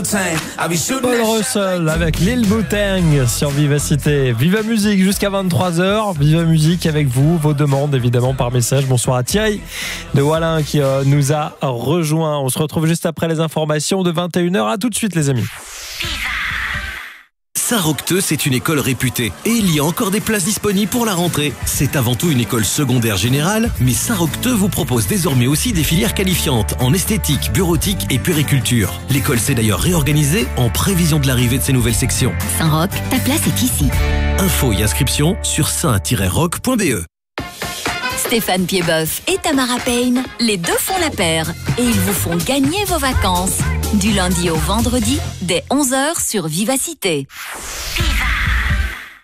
Paul Russell avec Lil Bouteng sur Vivacité. Viva Musique jusqu'à 23h. Viva Musique avec vous, vos demandes évidemment par message. Bonsoir à Thierry de Wallin qui nous a rejoint. On se retrouve juste après les informations de 21h. À tout de suite les amis. Sarocteux, c'est une école réputée et il y a encore des places disponibles pour la rentrée. C'est avant tout une école secondaire générale, mais Sarocteux vous propose désormais aussi des filières qualifiantes en esthétique, bureautique et puériculture. L'école s'est d'ailleurs réorganisée en prévision de l'arrivée de ces nouvelles sections. Saint-Roch, ta place est ici. Infos et inscriptions sur saint-roch.be. Stéphane Piedboeuf et Tamara Payne, les deux font la paire et ils vous font gagner vos vacances. Du lundi au vendredi, dès 11h sur Vivacité.